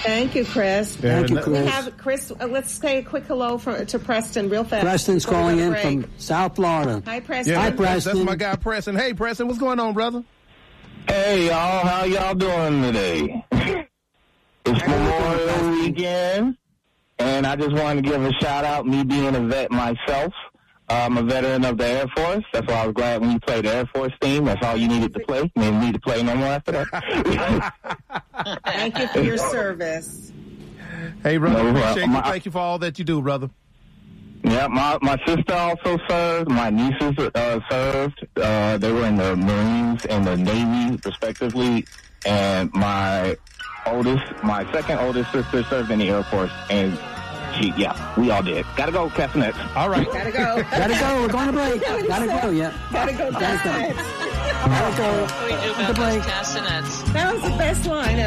Thank you, Chris. Thank you, We Chris. have Chris. Let's say a quick hello to Preston, real fast. Preston's calling in from South Florida. Hi, Preston. Yeah, Hi, that's Preston. my guy, Preston. Hey, Preston, what's going on, brother? Hey, y'all. How y'all doing today? It's Memorial Weekend, and I just wanted to give a shout-out, me being a vet myself. I'm a veteran of the Air Force. That's why I was glad when you played the Air Force theme. That's all you needed to play. You didn't need to play no more after that. Thank you for your service. Hey, brother, No, appreciate you. Thank you for all that you do, brother. Yeah, my sister also served. My nieces served. They were in the Marines and the Navy, respectively. And my second oldest sister served in the Air Force. And we all did. Gotta go, Castanets. All right. Gotta go. Gotta go. We're going to break. Gotta go, yeah. Gotta go. Gotta go. Castanets. Gotta go. We do The break. castanets. That was the best line